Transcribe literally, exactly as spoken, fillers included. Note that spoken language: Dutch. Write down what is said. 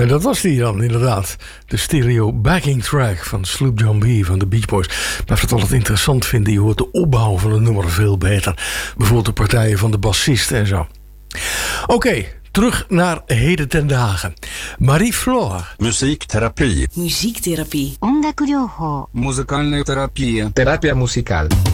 En dat was die dan, inderdaad. De stereo backing track van Sloop John B. van de Beach Boys. Ik blijf het altijd interessant vinden. Je hoort de opbouw van het nummer veel beter. Bijvoorbeeld de partijen van de bassist en zo. Oké, okay, terug naar heden ten dagen. Marie Floor. Muziektherapie. Muziektherapie. Ongakuryohou. Muzikальная терапия. Terapia musical.